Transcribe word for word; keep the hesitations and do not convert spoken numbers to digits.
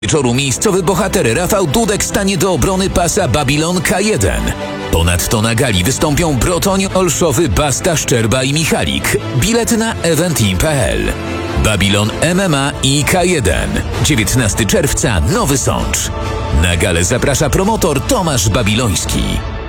Wieczoru miejscowy bohater Rafał Dudek stanie do obrony pasa Babylon K jeden. Ponadto na gali wystąpią Brotoń, Olszowy, Basta, Szczerba i Michalik. Bilet na eventim kropka p l. Babylon M M A i K jeden. dziewiętnastego czerwca Nowy Sącz. Na galę zaprasza promotor Tomasz Babiloński.